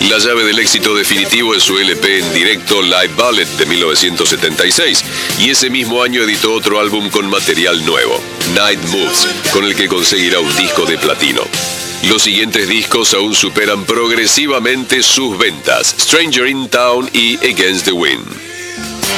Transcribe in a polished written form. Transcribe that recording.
La llave del éxito definitivo es su LP en directo Live Ballet de 1976, y ese mismo año editó otro álbum con material nuevo, Night Moves, con el que conseguirá un disco de platino. Los siguientes discos aún superan progresivamente sus ventas, Stranger in Town y Against the Wind.